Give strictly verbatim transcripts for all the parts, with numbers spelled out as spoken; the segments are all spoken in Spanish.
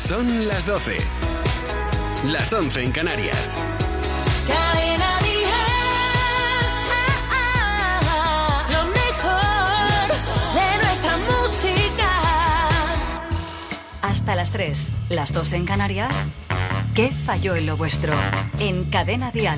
Son las doce. Las once en Canarias. Cadena Dial. Lo mejor de nuestra música. Hasta las tres, las dos en Canarias. ¿Qué falló en lo vuestro? En Cadena Dial.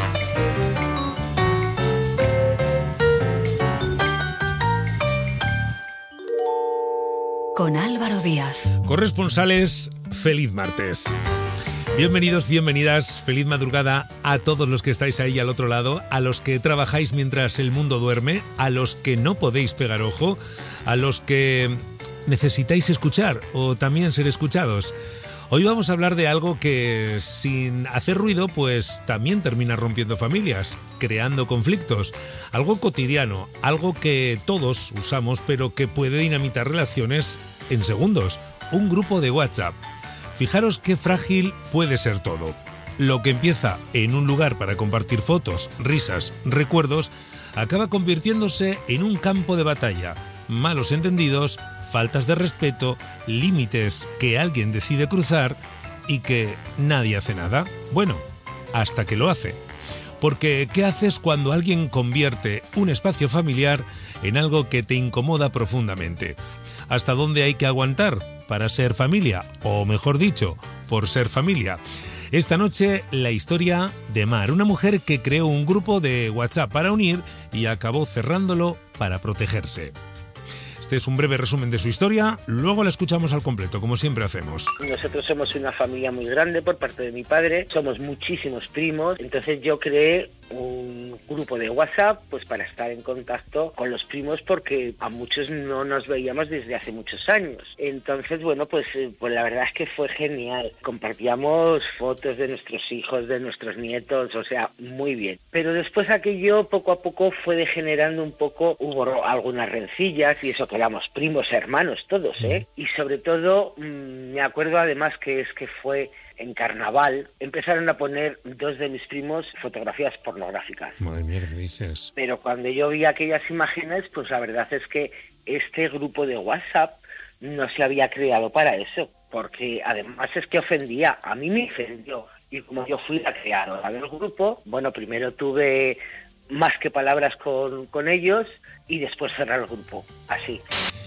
Con Álvaro Díaz. Corresponsales, feliz martes. Bienvenidos, bienvenidas, feliz madrugada a todos los que estáis ahí al otro lado, a los que trabajáis mientras el mundo duerme, a los que no podéis pegar ojo, a los que necesitáis escuchar o también ser escuchados. Hoy vamos a hablar de algo que, sin hacer ruido, pues también termina rompiendo familias, creando conflictos. Algo cotidiano, algo que todos usamos, pero que puede dinamitar relaciones en segundos. Un grupo de WhatsApp. Fijaros qué frágil puede ser todo. Lo que empieza en un lugar para compartir fotos, risas, recuerdos, acaba convirtiéndose en un campo de batalla. Malos entendidos, faltas de respeto, límites que alguien decide cruzar y que nadie hace nada. Bueno, hasta que lo hace. Porque, ¿qué haces cuando alguien convierte un espacio familiar en algo que te incomoda profundamente? ¿Hasta dónde hay que aguantar para ser familia? O mejor dicho, por ser familia. Esta noche, la historia de Mar, una mujer que creó un grupo de WhatsApp para unir y acabó cerrándolo para protegerse. Este es un breve resumen de su historia, luego la escuchamos al completo, como siempre hacemos. Nosotros somos una familia muy grande por parte de mi padre, somos muchísimos primos, entonces yo creé un grupo de WhatsApp pues para estar en contacto con los primos porque a muchos no nos veíamos desde hace muchos años. Entonces, bueno, pues, pues la verdad es que fue genial. Compartíamos fotos de nuestros hijos, de nuestros nietos, o sea, muy bien. Pero después aquello poco a poco fue degenerando un poco, hubo algunas rencillas y eso que éramos primos, hermanos todos, ¿eh? Y sobre todo, mmm, me acuerdo además que es que fue en carnaval, empezaron a poner dos de mis primos fotografías pornográficas. Madre mía, ¿qué me dices? Pero cuando yo vi aquellas imágenes, pues la verdad es que este grupo de WhatsApp no se había creado para eso, porque además es que ofendía, a mí me ofendió. Y como yo fui la creadora del grupo, bueno, primero tuve más que palabras con, con ellos y después cerrar el grupo, así.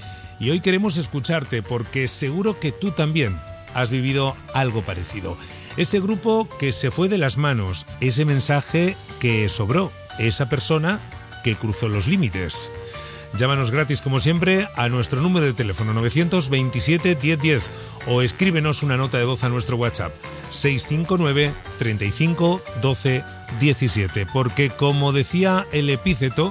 Y hoy queremos escucharte porque seguro que tú también has vivido algo parecido. Ese grupo que se fue de las manos, ese mensaje que sobró, esa persona que cruzó los límites. Llámanos gratis como siempre a nuestro número de teléfono nueve veintisiete diez diez o escríbenos una nota de voz a nuestro WhatsApp seis cinco nueve, treinta y cinco, doce, diecisiete, porque como decía el epíteto,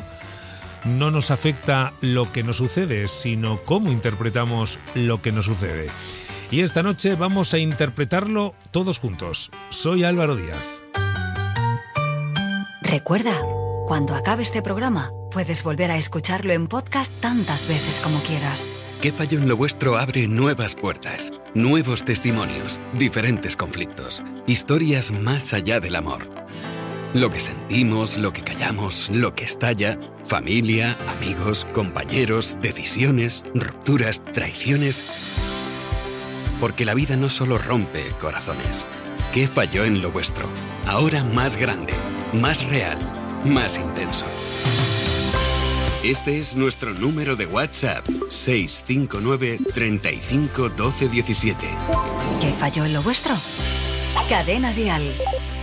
no nos afecta lo que nos sucede, sino cómo interpretamos lo que nos sucede. Y esta noche vamos a interpretarlo todos juntos. Soy Álvaro Díaz. Recuerda, cuando acabe este programa, puedes volver a escucharlo en podcast tantas veces como quieras. ¿Qué falló en lo vuestro? Abre nuevas puertas, nuevos testimonios, diferentes conflictos, historias más allá del amor. Lo que sentimos, lo que callamos, lo que estalla, familia, amigos, compañeros, decisiones, rupturas, traiciones. Porque la vida no solo rompe corazones. ¿Qué falló en lo vuestro? Ahora más grande, más real, más intenso. Este es nuestro número de WhatsApp, seis cinco nueve, treinta y cinco, doce, diecisiete. ¿Qué falló en lo vuestro? Cadena Dial.